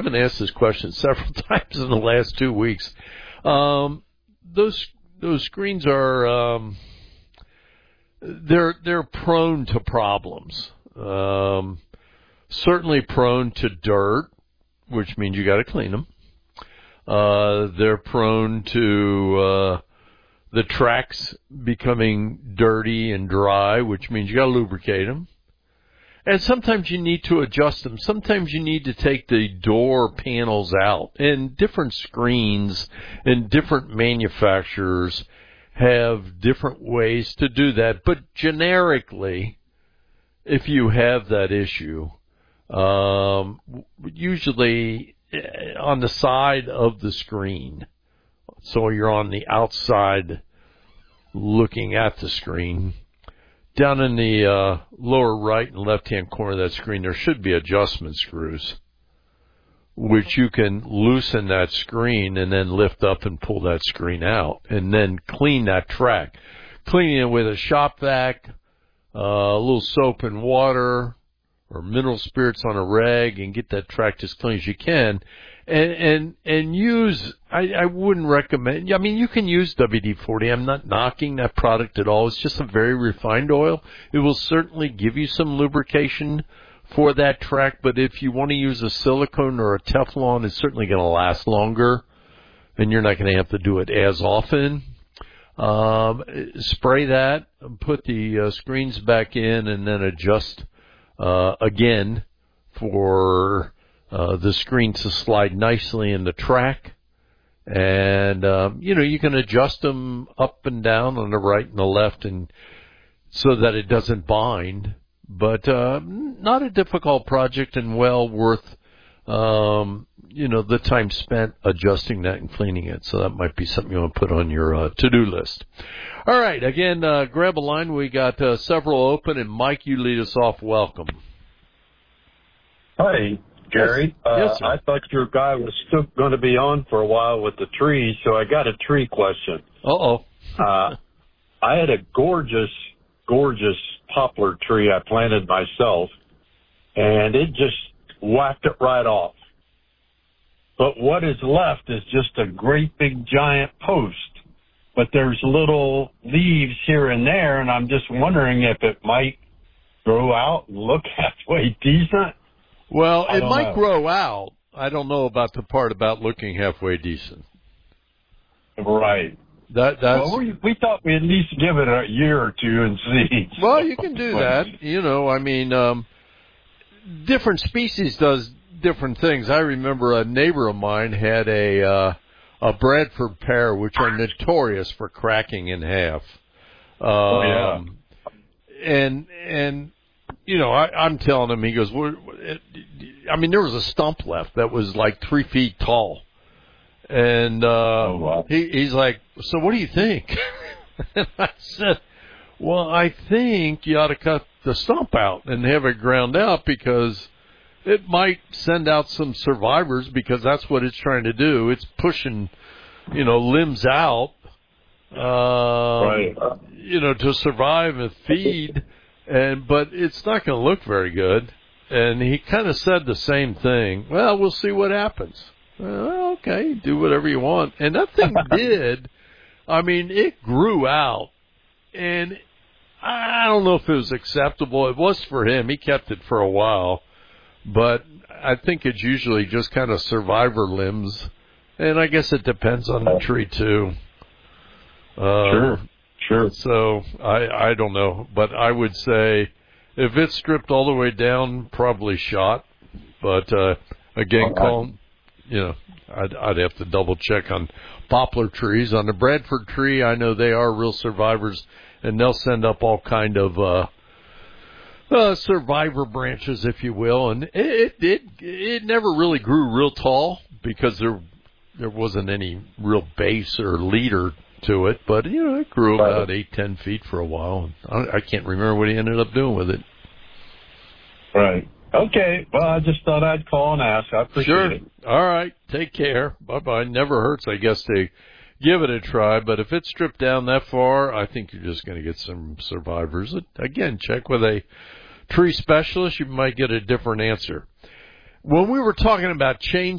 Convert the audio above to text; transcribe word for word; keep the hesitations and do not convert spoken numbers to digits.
been asked this question several times in the last two weeks. Um, those those screens are um, they're they're prone to problems. Um, certainly prone to dirt, which means you got to clean them. Uh, they're prone to uh, the tracks becoming dirty and dry, which means you got to lubricate them. And sometimes you need to adjust them. Sometimes you need to take the door panels out. And different screens and different manufacturers have different ways to do that. But generically, if you have that issue, um, usually on the side of the screen, so you're on the outside looking at the screen, down in the uh, lower right and left-hand corner of that screen, there should be adjustment screws, which you can loosen that screen and then lift up and pull that screen out, and then clean that track. Cleaning it with a shop vac, uh, a little soap and water, or mineral spirits on a rag, and get that track as clean as you can. And and and use, I, I wouldn't recommend, I mean, you can use W D forty. I'm not knocking that product at all. It's just a very refined oil. It will certainly give you some lubrication for that track, but if you want to use a silicone or a Teflon, it's certainly going to last longer, and you're not going to have to do it as often. Um, spray that, put the uh, screens back in, and then adjust uh, again for Uh, the screen to slide nicely in the track. And, um, you know, you can adjust them up and down on the right and the left, and so that it doesn't bind. But uh, not a difficult project, and well worth, um, you know, the time spent adjusting that and cleaning it. So that might be something you want to put on your uh, to-do list. All right, again, uh, grab a line. We got uh, several open, and Mike, you lead us off. Welcome. Hi. Gary, yes. Uh, Yes, sir. I thought your guy was still going to be on for a while with the trees, so I got a tree question. Uh-oh. uh, I had a gorgeous, gorgeous poplar tree I planted myself, and it just whacked it right off. But what is left is just a great big giant post. But there's little leaves here and there, and I'm just wondering if it might grow out and look halfway decent. Well, it might know. grow out. I don't know about the part about looking halfway decent. Right. That that's. Well, we, we thought we'd at least give it a year or two and see. Well, you can do that. You know, I mean, um, different species does different things. I remember a neighbor of mine had a uh, a Bradford pear, which are notorious for cracking in half. Um, oh yeah. And and. You know, I, I'm telling him, he goes, well, it, I mean, there was a stump left that was like three feet tall. And uh, oh, wow. he, he's like, so what do you think? And I said, well, I think you ought to cut the stump out and have it ground out, because it might send out some survivors, because that's what it's trying to do. It's pushing, you know, limbs out, uh, right. you know, to survive and feed. And but it's not going to look very good. And he kind of said the same thing. Well, we'll see what happens. Well, okay, do whatever you want. And that thing did. I mean, it grew out. And I don't know if it was acceptable. It was for him. He kept it for a while. But I think it's usually just kind of survivor limbs. And I guess it depends on the tree, too. Uh, sure. Sure. So I I don't know, but I would say if it's stripped all the way down, probably shot. But uh, again, right. call, you know, I'd I'd have to double check on poplar trees. On the Bradford tree, I know they are real survivors, and they'll send up all kind of uh, uh, survivor branches, if you will. And it it it never really grew real tall, because there there wasn't any real base or leader to it, but you know, it grew right. about eight, ten feet for a while. I, I can't remember what he ended up doing with it. Right. Okay. Well, I just thought I'd call and ask. I appreciate sure. it. All right. Take care. Bye bye. Never hurts, I guess, to give it a try. But if it's stripped down that far, I think you're just going to get some survivors. Again, check with a tree specialist. You might get a different answer. When we were talking about change